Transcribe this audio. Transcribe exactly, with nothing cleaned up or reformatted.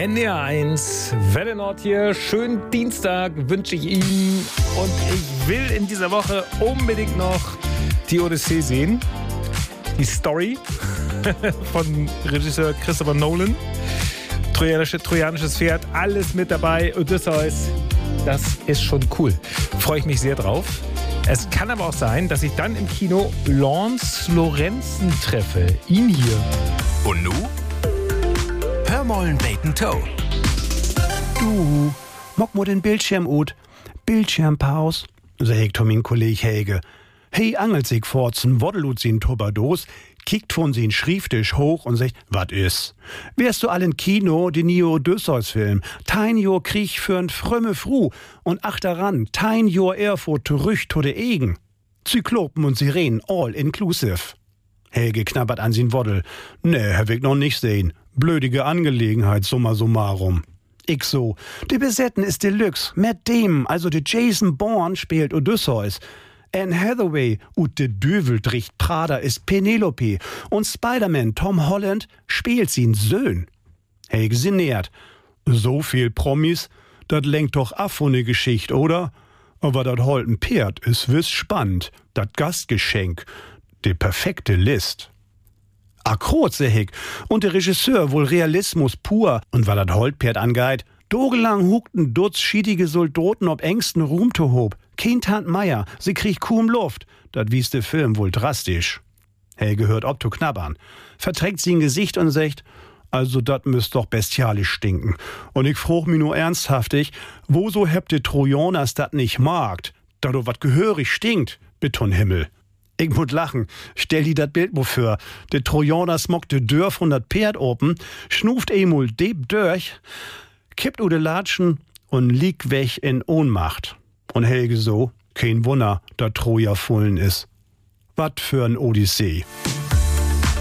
N D R eins, Welle Nord hier. Schönen Dienstag wünsche ich Ihnen. Und ich will in dieser Woche unbedingt noch die Odyssee sehen. Die Story von Regisseur Christopher Nolan. Trojanische, trojanisches Pferd, alles mit dabei. Odysseus, das ist schon cool. Freue ich mich sehr drauf. Es kann aber auch sein, dass ich dann im Kino Lance Lorenzen treffe. Ihn hier. Und nu? Hörmollen Bacon Toe. Du, mock mo den Bildschirm ut. Bildschirmpaus, sag to min Kolleg Helge. Hey, angelt sich forzen, woddelut sin Tuberdos, kickt von sin Schrieftisch hoch und sagt, wat is? Wärst du allen Kino, den Nio Odysseus-Film, tein jo Krieg für'n frömme Fru und ach daran, tein jo Erfurt terücht to de Egen. Zyklopen und Sirenen, all inclusive. Helge knabbert an sin Woddel. Ne, hab ich noch nicht sehen. Blödige Angelegenheit, summa summarum. Ich so, de Besetten ist Deluxe. Matt Damon, also de Jason Bourne, spielt Odysseus. Anne Hathaway und de Döveldricht Prada ist Penelope. Und Spider-Man Tom Holland spielt sin Söhn. Helge sinniert. So viel Promis, dat lenkt doch af von ne Geschicht, oder? Aber dat holten Pferd is wiss spannend. Dat Gastgeschenk. De perfekte List. Akrot, seh ich. Und der Regisseur wohl Realismus pur. Und weil dat Holtpferd angeht, dogelang hukten Dutz schiedige Soldaten ob engsten Ruhmtohob. Kein Tant Meier, sie kriegt kaum Luft. Dat wies de Film wohl drastisch. Helge hört ob to knabbern. Verträgt sie ein Gesicht und sagt, also dat müsst doch bestialisch stinken. Und ich frug mi nur ernsthaftig, wo so hebt de Trojaners dat nicht magt? Da do wat gehörig stinkt, Betonhimmel. Ich muss lachen. Stell die dat Bild mo für. De Trojaner smockt de Dörr von dat Pferd open, schnuft emul deep durch, kippt u de Latschen und liegt weg in Ohnmacht. Und Helge so, kein Wunder, da Troja fullen is. Wat für n Odyssee.